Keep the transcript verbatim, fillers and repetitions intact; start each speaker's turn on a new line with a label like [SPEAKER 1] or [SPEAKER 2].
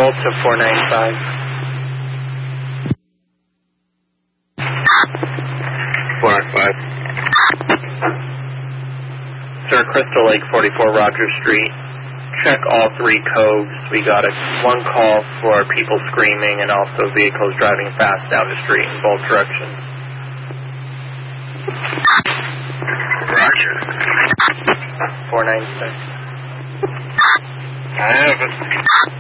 [SPEAKER 1] Delta four nine five.
[SPEAKER 2] four nine five.
[SPEAKER 1] Sir, Crystal Lake forty-four Rogers Street. Check all three codes. We got a one call for people screaming and also vehicles driving fast down the street in both directions.
[SPEAKER 2] Roger.
[SPEAKER 1] four nine six.
[SPEAKER 2] I have it.